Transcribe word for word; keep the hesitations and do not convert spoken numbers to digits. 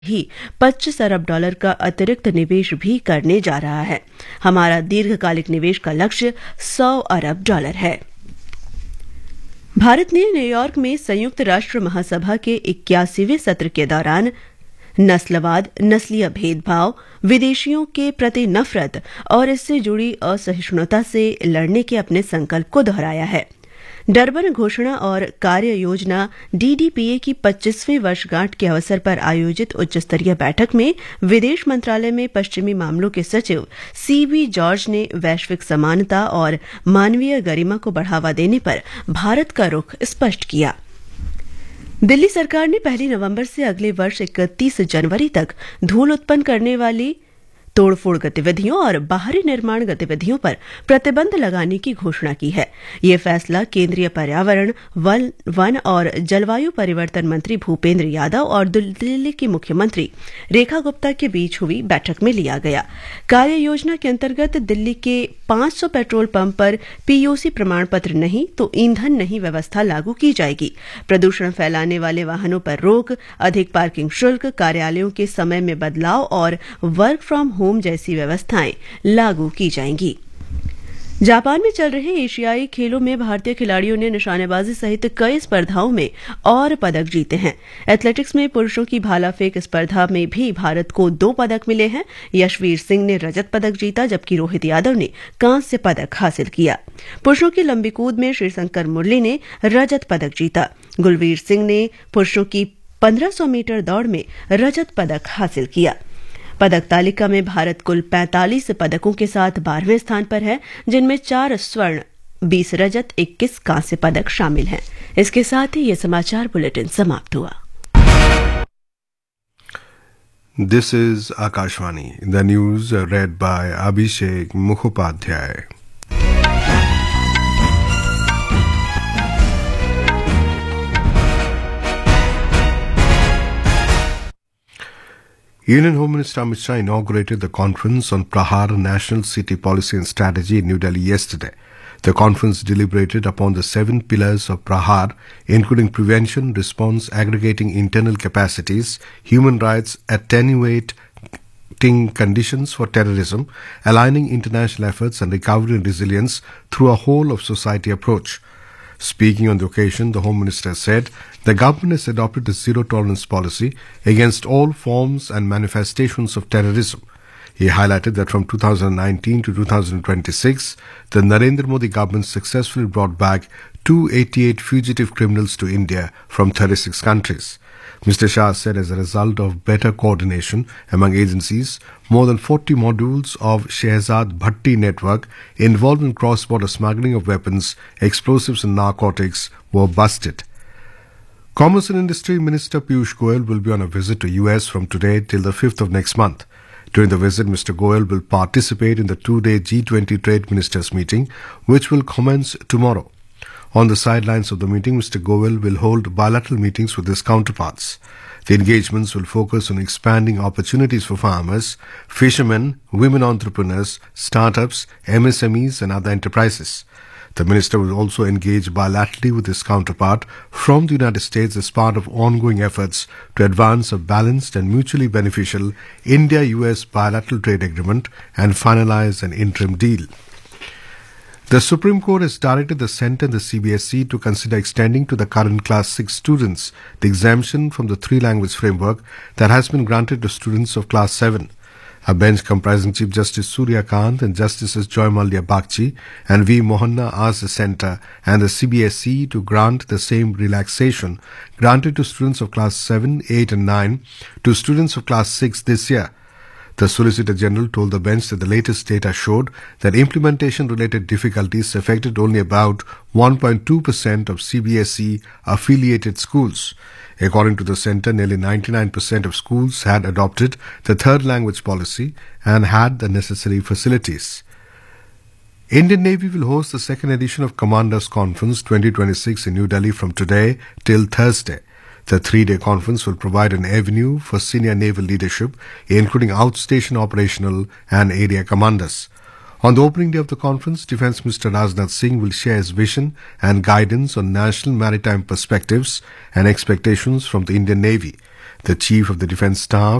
ही पच्चीस अरब डॉलर का अतिरिक्त निवेश भी करने जा रहा है। हमारा दीर्घकालिक निवेश का लक्ष्य सौ अरब डॉलर है। भारत ने न्यूयॉर्क में संयुक्त राष्ट्र महासभा के इक्यासीवें सत्र के दौरान नस्लवाद, नस्लीय भेदभाव, विदेशियों के प्रति नफरत और इससे जुड़ी असहिष्णुता से लड़ने के अपने संकल्प को दोहराया है। डरबन घोषणा और कार्य योजना डीडीपीए की पच्चीसवीं वर्षगांठ के अवसर पर आयोजित उच्च स्तरीय बैठक में विदेश मंत्रालय में पश्चिमी मामलों के सचिव सीबी जॉर्ज ने वैश्विक समानता और मानवीय गरिमा को बढ़ावा देने पर भारत का रुख स्पष्ट किया। दिल्ली सरकार ने पहली नवंबर से अगले वर्ष इकतीस जनवरी तक धूल उत्पन्न करने वाली तोड़फोड़ गतिविधियों और बाहरी निर्माण गतिविधियों पर प्रतिबंध लगाने की घोषणा की है। यह फैसला केंद्रीय पर्यावरण, वन, वन और जलवायु परिवर्तन मंत्री भूपेंद्र यादव और दिल्ली की मुख्यमंत्री रेखा गुप्ता के बीच हुई बैठक में लिया गया। कार्य योजना के अंतर्गत दिल्ली के पांच सौ पेट्रोल पंप पर पीयूसी प्रमाण पत्र नहीं तो ईंधन नहीं व्यवस्था लागू की जाएगी। प्रदूषण फैलाने वाले वाहनों पर रोक, अधिक पार्किंग शुल्क, कार्यालयों के समय में बदलाव और वर्क फ्रॉम होम जैसी व्यवस्थाएं लागू की जाएंगी। जापान में चल रहे एशियाई खेलों में भारतीय खिलाड़ियों ने निशानेबाजी सहित कई स्पर्धाओं में और पदक जीते हैं। एथलेटिक्स में पुरुषों की भाला फेंक स्पर्धा में भी भारत को दो पदक मिले हैं। यशवीर सिंह ने रजत पदक जीता जबकि रोहित यादव ने कांस्य पदक हासिल किया। पुरुषों की लंबी कूद में श्रीशंकर मुरली ने रजत पदक जीता। गुलवीर सिंह ने पुरुषों की पंद्रह सौ मीटर दौड़ में रजत पदक हासिल किया। पदक तालिका में भारत कुल पैंतालीस पदकों के साथ बारहवें स्थान पर है, जिनमें चार स्वर्ण, बीस रजत, इक्कीस कांस्य पदक शामिल हैं। इसके साथ ही ये समाचार बुलेटिन समाप्त हुआ। This is Akashvani, the news red bye Abhishek Mukhopadhyay. Union Home Minister Amit Shah inaugurated the conference on Prahar National City Policy and Strategy in New Delhi yesterday. The conference deliberated upon the seven pillars of Prahar, including prevention, response, aggregating internal capacities, human rights, attenuating conditions for terrorism, aligning international efforts and recovery and resilience through a whole of society approach. Speaking on the occasion, the Home Minister said the government has adopted a zero-tolerance policy against all forms and manifestations of terrorism. He highlighted that from two thousand nineteen to two thousand twenty-six, the Narendra Modi government successfully brought back two hundred eighty-eight fugitive criminals to India from thirty-six countries. Mister Shah said as a result of better coordination among agencies, more than forty modules of Shehzad Bhatti network involved in cross-border smuggling of weapons, explosives and narcotics were busted. Commerce and Industry Minister Piyush Goyal will be on a visit to U S from today till the fifth of next month. During the visit, Mister Goyal will participate in the two-day G twenty Trade Ministers meeting, which will commence tomorrow. On the sidelines of the meeting, Mister Goyal will hold bilateral meetings with his counterparts. The engagements will focus on expanding opportunities for farmers, fishermen, women entrepreneurs, startups, M S M Es and other enterprises. The minister will also engage bilaterally with his counterpart from the United States as part of ongoing efforts to advance a balanced and mutually beneficial India U S bilateral trade agreement and finalize an interim deal. The Supreme Court has directed the Centre and the C B S E to consider extending to the current Class six students the exemption from the three-language framework that has been granted to students of Class seven. A bench comprising Chief Justice Surya Kant and Justices Joy Mallya Bagchi and V. Mohanna asked the Centre and the C B S E to grant the same relaxation granted to students of Class seven, eight and nine to students of Class six this year. The Solicitor General told the bench that the latest data showed that implementation-related difficulties affected only about one point two percent of C B S E-affiliated schools. According to the Centre, nearly ninety-nine percent of schools had adopted the third language policy and had the necessary facilities. Indian Navy will host the second edition of Commanders Conference twenty twenty-six in New Delhi from today till Thursday. The three-day conference will provide an avenue for senior naval leadership, including outstation operational and area commanders. On the opening day of the conference, Defence Minister Rajnath Singh will share his vision and guidance on national maritime perspectives and expectations from the Indian Navy. The Chief of the Defence Staff